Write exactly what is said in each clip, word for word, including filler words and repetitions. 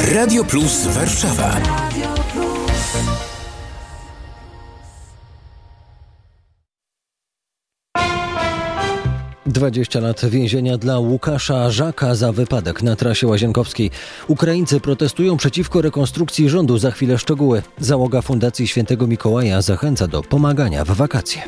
Radio Plus Warszawa. dwadzieścia lat więzienia dla Łukasza Żaka za wypadek na trasie łazienkowskiej. Ukraińcy protestują przeciwko rekonstrukcji rządu. Za chwilę szczegóły. Załoga Fundacji Świętego Mikołaja zachęca do pomagania w wakacje.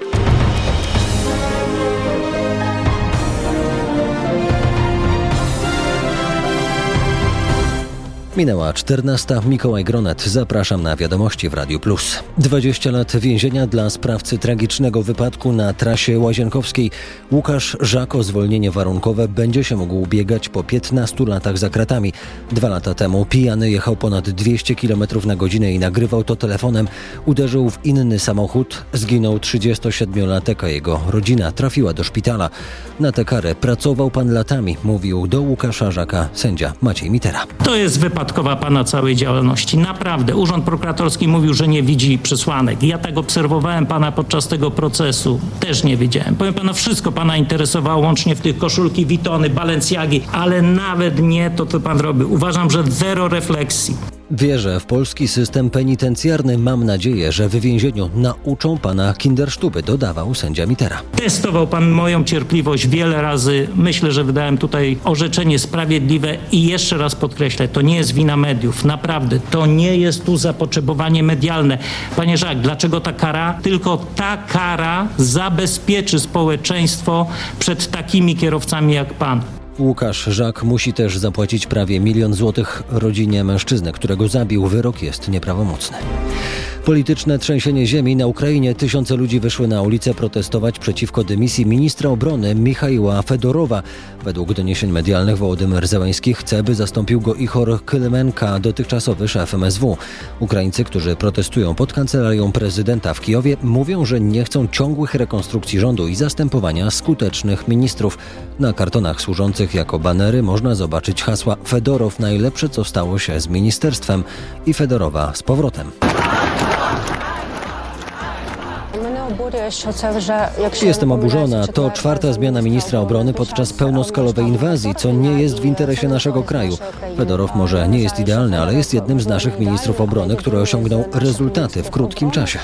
Minęła czternasta. Mikołaj Gronet. Zapraszam na wiadomości w Radiu Plus. dwadzieścia lat więzienia dla sprawcy tragicznego wypadku na trasie łazienkowskiej. Łukasz Żak o zwolnienie warunkowe będzie się mógł ubiegać po piętnastu latach za kratami. Dwa lata temu pijany jechał ponad dwieście kilometrów na godzinę i nagrywał to telefonem. Uderzył w inny samochód. Zginął trzydziestosiedmiolatek, a jego rodzina trafiła do szpitala. Na tę karę pracował pan latami, mówił do Łukasza Żaka sędzia Maciej Mitera. To jest wypadkowa pana całej działalności. Naprawdę. Urząd Prokuratorski mówił, że nie widzi przesłanek. Ja tak obserwowałem pana podczas tego procesu. Też nie wiedziałem. Powiem pana, wszystko pana interesowało, łącznie w tych koszulki Vuittony, Balenciagi, ale nawet nie to, co pan robił. Uważam, że zero refleksji. Wierzę w polski system penitencjarny. Mam nadzieję, że w więzieniu nauczą pana kindersztuby, dodawał sędzia Mitera. Testował pan moją cierpliwość wiele razy. Myślę, że wydałem tutaj orzeczenie sprawiedliwe i jeszcze raz podkreślę, to nie jest wina mediów. Naprawdę, to nie jest tu zapotrzebowanie medialne. Panie Żak, dlaczego ta kara? Tylko ta kara zabezpieczy społeczeństwo przed takimi kierowcami jak pan. Łukasz Żak musi też zapłacić prawie milion złotych rodzinie mężczyzny, którego zabił. Wyrok jest nieprawomocny. Polityczne trzęsienie ziemi na Ukrainie. Tysiące ludzi wyszły na ulicę protestować przeciwko dymisji ministra obrony Michaiła Fedorowa. Według doniesień medialnych Wołodymyr Zełenski chce, by zastąpił go Ichor Kylemenka, dotychczasowy szef M S W. Ukraińcy, którzy protestują pod kancelarią prezydenta w Kijowie, mówią, że nie chcą ciągłych rekonstrukcji rządu i zastępowania skutecznych ministrów. Na kartonach służących jako banery można zobaczyć hasła Fedorow najlepsze, co stało się z ministerstwem i Fedorowa z powrotem. Jestem oburzona. To czwarta zmiana ministra obrony podczas pełnoskalowej inwazji, co nie jest w interesie naszego kraju. Fedorow może nie jest idealny, ale jest jednym z naszych ministrów obrony, który osiągnął rezultaty w krótkim czasie.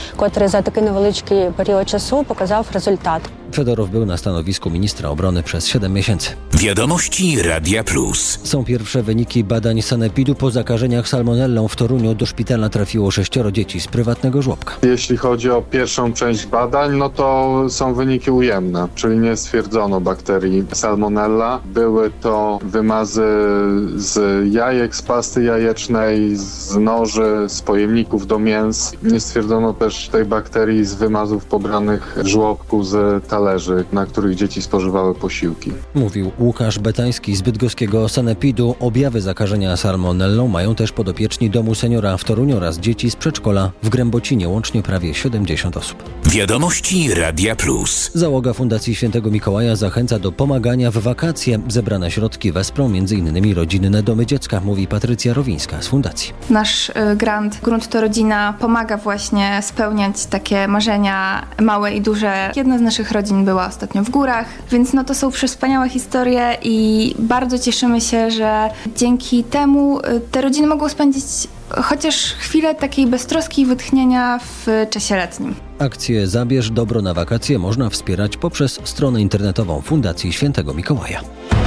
Fedorow był na stanowisku ministra obrony przez siedem miesięcy. Wiadomości Radia Plus. Są pierwsze wyniki badań sanepidu. Po zakażeniach salmonellą w Toruniu do szpitala trafiło sześcioro dzieci z prywatnego żłobka. Jeśli chodzi o pierwszą część badań, no to są wyniki ujemne, czyli nie stwierdzono bakterii salmonella. Były to wymazy z jajek, z pasty jajecznej, z noży, z pojemników do mięs. Nie stwierdzono też tej bakterii z wymazów pobranych w żłobku z talerzy, na których dzieci spożywały posiłki. Mówił Łukasz Betański z bydgoskiego sanepidu. Objawy zakażenia salmonellą mają też podopieczni domu seniora w Toruniu oraz dzieci z przedszkola w Grębocinie, łącznie prawie siedemdziesiąt osób. Wiadomości Radia Plus. Załoga Fundacji Świętego Mikołaja zachęca do pomagania w wakacje. Zebrane środki wesprą m.in. rodzinne domy dziecka, mówi Patrycja Rowińska z fundacji. Nasz grant Grunt to Rodzina pomaga właśnie spełniać takie marzenia małe i duże. Jedna z naszych rodzin była ostatnio w górach, więc no to są wspaniałe historie i bardzo cieszymy się, że dzięki temu te rodziny mogą spędzić chociaż chwilę takiej beztroski i wytchnienia w czasie letnim. Akcję Zabierz Dobro na wakacje można wspierać poprzez stronę internetową Fundacji Świętego Mikołaja.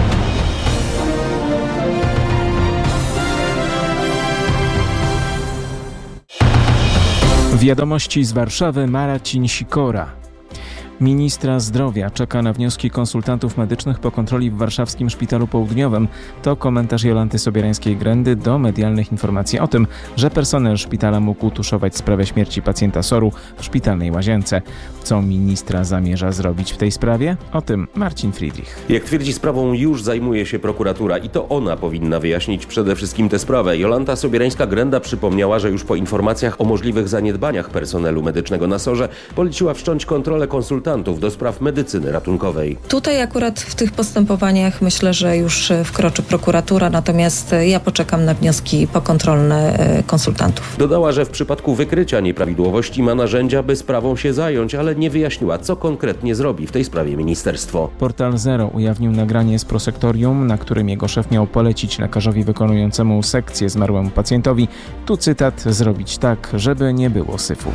Wiadomości z Warszawy. Marcin Sikora. Ministra zdrowia czeka na wnioski konsultantów medycznych po kontroli w warszawskim Szpitalu Południowym. To komentarz Jolanty Sobierańskiej-Grędy do medialnych informacji o tym, że personel szpitala mógł tuszować sprawę śmierci pacjenta soru w szpitalnej łazience. Co ministra zamierza zrobić w tej sprawie? O tym Marcin Friedrich. Jak twierdzi, sprawą już zajmuje się prokuratura i to ona powinna wyjaśnić przede wszystkim tę sprawę. Jolanta Sobierańska-Gręda przypomniała, że już po informacjach o możliwych zaniedbaniach personelu medycznego na sorze poleciła wszcząć kontrolę konsultantów konsultantów do spraw medycyny ratunkowej. Tutaj akurat w tych postępowaniach myślę, że już wkroczy prokuratura, natomiast ja poczekam na wnioski pokontrolne konsultantów. Dodała, że w przypadku wykrycia nieprawidłowości ma narzędzia, by sprawą się zająć, ale nie wyjaśniła, co konkretnie zrobi w tej sprawie ministerstwo. Portal Zero ujawnił nagranie z prosektorium, na którym jego szef miał polecić lekarzowi wykonującemu sekcję zmarłemu pacjentowi, tu cytat, zrobić tak, żeby nie było syfu.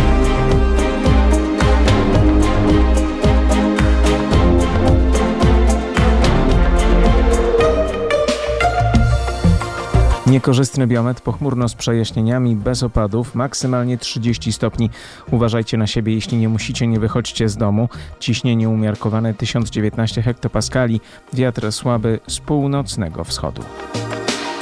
Niekorzystny biometr, pochmurno z przejaśnieniami, bez opadów, maksymalnie trzydzieści stopni. Uważajcie na siebie, jeśli nie musicie, nie wychodźcie z domu. Ciśnienie umiarkowane tysiąc dziewiętnaście hektopaskali, wiatr słaby z północnego wschodu.